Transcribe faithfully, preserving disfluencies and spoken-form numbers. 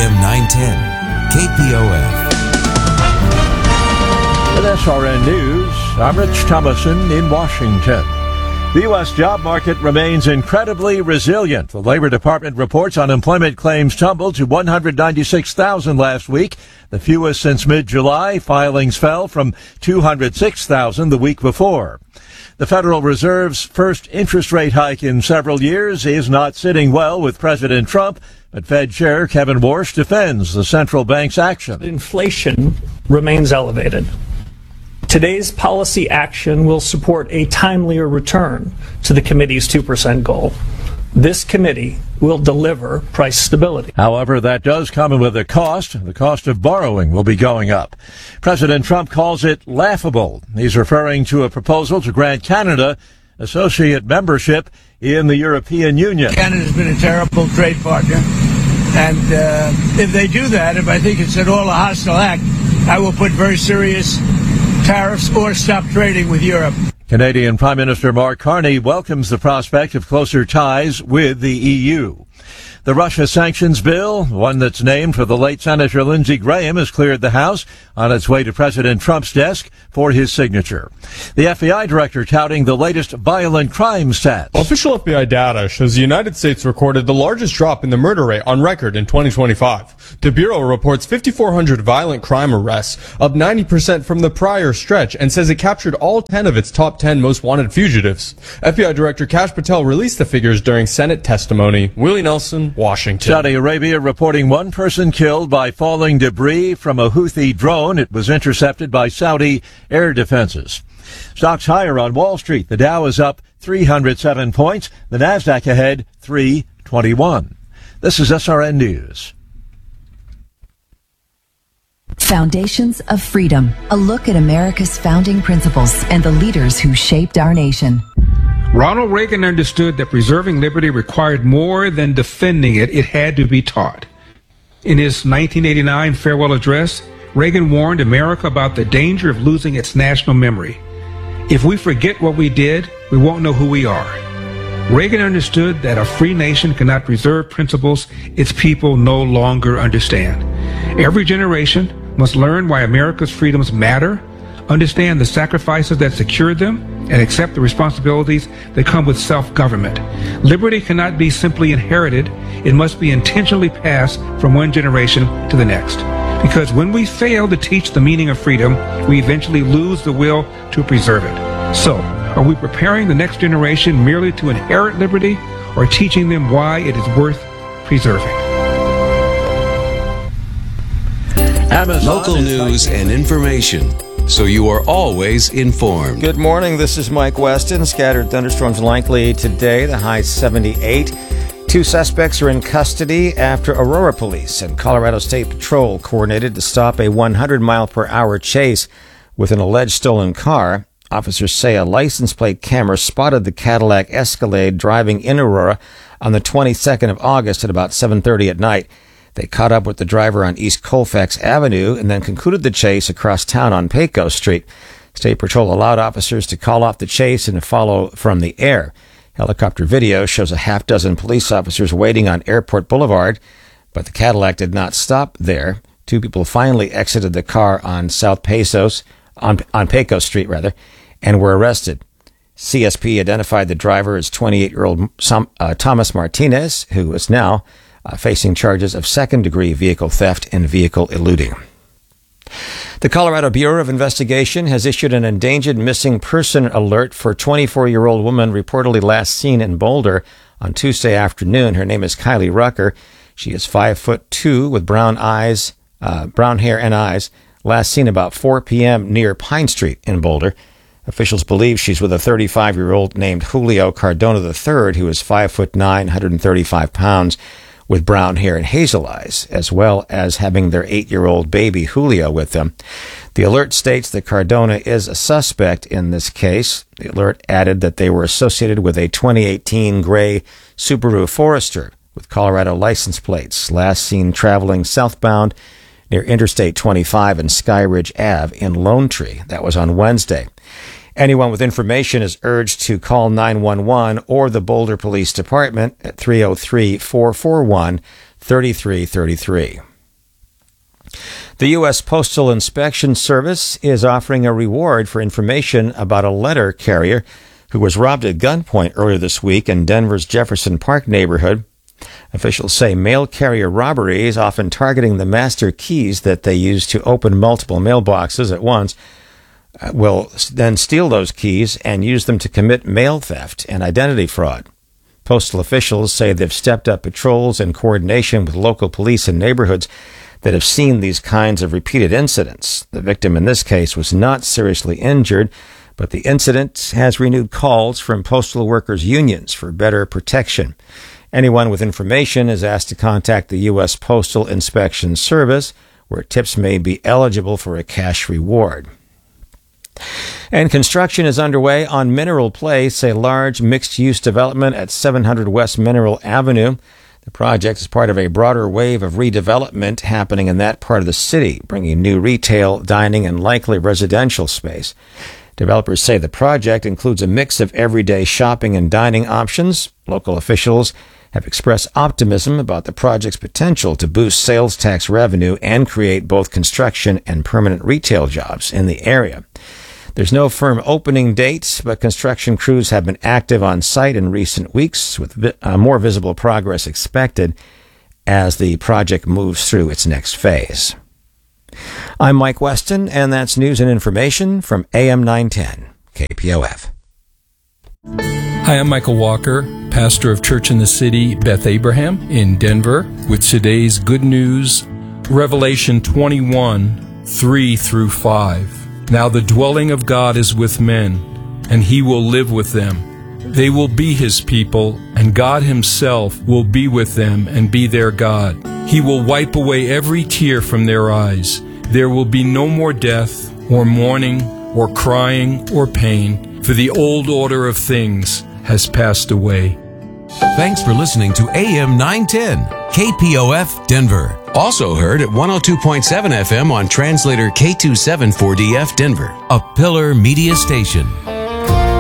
M nine ten, K P O F. At S R N News, I'm Rich Thomason in Washington. The U S job market remains incredibly resilient. The Labor Department reports unemployment claims tumbled to one hundred ninety-six thousand last week, the fewest since mid-July. Filings fell from two hundred six thousand the week before. The Federal Reserve's first interest rate hike in several years is not sitting well with President Trump, but Fed Chair Kevin Warsh defends the central bank's action. Inflation remains elevated. Today's policy action will support a timelier return to the committee's two percent goal. This committee will deliver price stability. However, that does come with a cost. The cost of borrowing will be going up. President Trump calls it laughable. He's referring to a proposal to grant Canada associate membership in the European Union. Canada's been a terrible trade partner. And uh, if they do that, if I think it's at all a hostile act, I will put very serious tariffs or stop trading with Europe. Canadian Prime Minister Mark Carney welcomes the prospect of closer ties with the E U. The Russia sanctions bill, one that's named for the late Senator Lindsey Graham, has cleared the House on its way to President Trump's desk for his signature. The F B I director touting the latest violent crime stats. Official F B I data shows the United States recorded the largest drop in the murder rate on record in twenty twenty-five. The Bureau reports five thousand four hundred violent crime arrests, up ninety percent from the prior stretch, and says it captured all ten of its top ten most wanted fugitives. F B I Director Kash Patel released the figures during Senate testimony. Willie Nelson, Washington. Saudi Arabia reporting one person killed by falling debris from a Houthi drone. It was intercepted by Saudi air defenses. Stocks higher on Wall Street. The Dow is up three hundred seven points. The Nasdaq ahead three twenty-one. This is S R N News. Foundations of Freedom, a look at America's founding principles and the leaders who shaped our nation. Ronald Reagan understood that preserving liberty required more than defending it. It had to be taught. In his nineteen eighty-nine farewell address, Reagan warned America about the danger of losing its national memory. If we forget what we did, we won't know who we are. Reagan understood that a free nation cannot preserve principles its people no longer understand. Every generation must learn why America's freedoms matter, understand the sacrifices that secured them, and accept the responsibilities that come with self-government. Liberty cannot be simply inherited. It must be intentionally passed from one generation to the next. Because when we fail to teach the meaning of freedom, we eventually lose the will to preserve it. So, are we preparing the next generation merely to inherit liberty, or teaching them why it is worth preserving? Amazon Local news and information, so you are always informed. Good morning. This is Mike Weston. Scattered thunderstorms likely today. The high seventy-eight. Two suspects are in custody after Aurora Police and Colorado State Patrol coordinated to stop a one hundred mile per hour chase with an alleged stolen car. Officers say a license plate camera spotted the Cadillac Escalade driving in Aurora on the twenty-second of August at about seven thirty at night. They caught up with the driver on East Colfax Avenue and then concluded the chase across town on Pecos Street. State Patrol allowed officers to call off the chase and to follow from the air. Helicopter video shows a half dozen police officers waiting on Airport Boulevard, but the Cadillac did not stop there. Two people finally exited the car on South Pecos, on, on Pecos Street rather, and were arrested. C S P identified the driver as twenty-eight-year-old uh, Thomas Martinez, who is now Uh, facing charges of second-degree vehicle theft and vehicle eluding. The Colorado Bureau of Investigation has issued an endangered missing person alert for a twenty-four-year-old woman reportedly last seen in Boulder on Tuesday afternoon. Her name is Kylie Rucker. She is five foot two with brown eyes, uh, brown hair and eyes. Last seen about four p.m. near Pine Street in Boulder. Officials believe she's with a thirty-five-year-old named Julio Cardona the third, who is five foot nine, one hundred thirty-five pounds. With brown hair and hazel eyes, as well as having their eight-year-old baby Julio with them. The alert states that Cardona is a suspect in this case. The alert added that they were associated with a twenty eighteen gray Subaru Forester with Colorado license plates, last seen traveling southbound near Interstate twenty-five and Skyridge Avenue in Lone Tree. That was on Wednesday. Anyone with information is urged to call nine one one or the Boulder Police Department at three oh three, four four one, three three three three. The U S Postal Inspection Service is offering a reward for information about a letter carrier who was robbed at gunpoint earlier this week in Denver's Jefferson Park neighborhood. Officials say mail carrier robberies, often targeting the master keys that they use to open multiple mailboxes at once, will then steal those keys and use them to commit mail theft and identity fraud. Postal officials say they've stepped up patrols in coordination with local police in neighborhoods that have seen these kinds of repeated incidents. The victim in this case was not seriously injured, but the incident has renewed calls from postal workers' unions for better protection. Anyone with information is asked to contact the U S Postal Inspection Service, where tips may be eligible for a cash reward. And construction is underway on Mineral Place, a large mixed-use development at seven hundred West Mineral Avenue. The project is part of a broader wave of redevelopment happening in that part of the city, bringing new retail, dining, and likely residential space. Developers say the project includes a mix of everyday shopping and dining options. Local officials have expressed optimism about the project's potential to boost sales tax revenue and create both construction and permanent retail jobs in the area. There's no firm opening date, but construction crews have been active on site in recent weeks, with vi- uh, more visible progress expected as the project moves through its next phase. I'm Mike Weston, and that's news and information from A M nine ten, K P O F. Hi, I'm Michael Walker, pastor of Church in the City, Beth Abraham in Denver, with today's good news, Revelation twenty-one, three through five. Now the dwelling of God is with men, and he will live with them. They will be his people, and God himself will be with them and be their God. He will wipe away every tear from their eyes. There will be no more death, or mourning, or crying, or pain, for the old order of things has passed away. Thanks for listening to A M nine ten, K P O F Denver. Also heard at one oh two point seven F M on translator K two seven four D F Denver, a Pillar Media station.